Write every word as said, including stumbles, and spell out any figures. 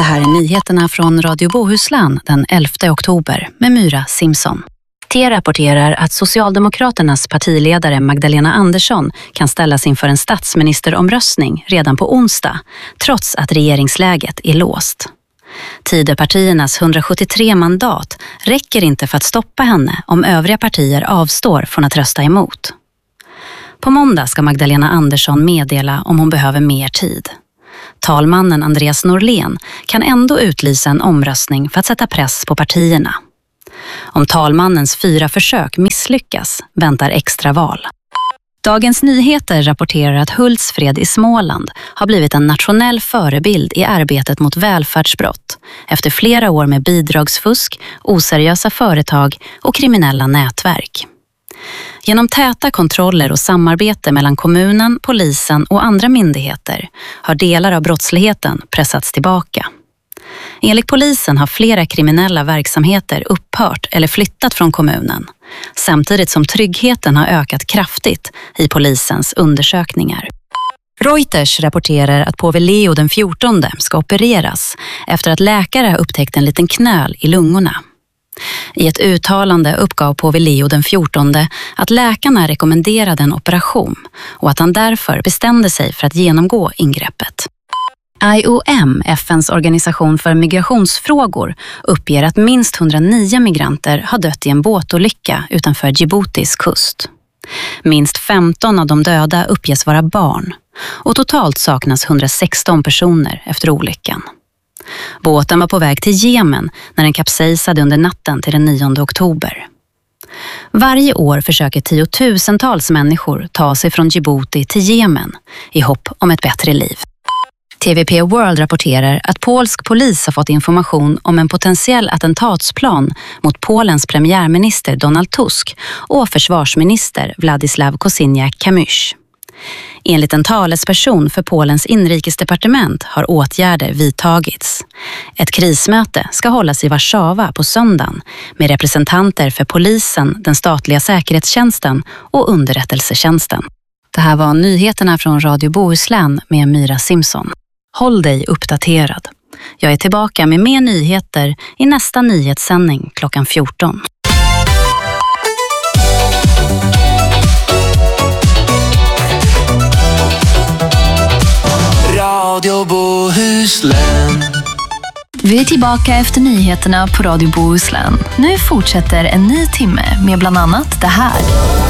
Det här är nyheterna från Radio Bohuslän den elfte oktober med Myra Simpson. T rapporterar att Socialdemokraternas partiledare Magdalena Andersson kan ställas inför en statsministeromröstning redan på onsdag, trots att regeringsläget är låst. Tidöpartiernas hundrasjuttiotre mandat räcker inte för att stoppa henne om övriga partier avstår från att rösta emot. På måndag ska Magdalena Andersson meddela om hon behöver mer tid. Talmannen Andreas Norlén kan ändå utlysa en omröstning för att sätta press på partierna. Om talmannens fyra försök misslyckas väntar extraval. Dagens Nyheter rapporterar att Hultsfred i Småland har blivit en nationell förebild i arbetet mot välfärdsbrott efter flera år med bidragsfusk, oseriösa företag och kriminella nätverk. Genom täta kontroller och samarbete mellan kommunen, polisen och andra myndigheter har delar av brottsligheten pressats tillbaka. Enligt polisen har flera kriminella verksamheter upphört eller flyttat från kommunen, samtidigt som tryggheten har ökat kraftigt i polisens undersökningar. Reuters rapporterar att påve Leo den fjortonde ska opereras efter att läkare har upptäckt en liten knöl i lungorna. I ett uttalande uppgav påve Leo den fjortonde att läkarna rekommenderade en operation och att han därför bestämde sig för att genomgå ingreppet. I O M, F N:s organisation för migrationsfrågor, uppger att minst hundranio migranter har dött i en båtolycka utanför Djiboutis kust. Minst femton av de döda uppges vara barn och totalt saknas hundrasexton personer efter olyckan. Båten var på väg till Jemen när den kapsejsade under natten till den nionde oktober. Varje år försöker tiotusentals människor ta sig från Djibouti till Jemen i hopp om ett bättre liv. T V P World rapporterar att polsk polis har fått information om en potentiell attentatsplan mot Polens premiärminister Donald Tusk och försvarsminister Władysław Kosiniak-Kamysz. Enligt en talesperson för Polens inrikesdepartement har åtgärder vidtagits. Ett krismöte ska hållas i Warszawa på söndagen med representanter för polisen, den statliga säkerhetstjänsten och underrättelsetjänsten. Det här var nyheterna från Radio Bohuslän med Myra Simpson. Håll dig uppdaterad. Jag är tillbaka med mer nyheter i nästa nyhetssändning klockan fjorton. Radio Bohuslän. Vi är tillbaka efter nyheterna på Radio Bohuslän. Nu fortsätter en ny timme med bland annat det här.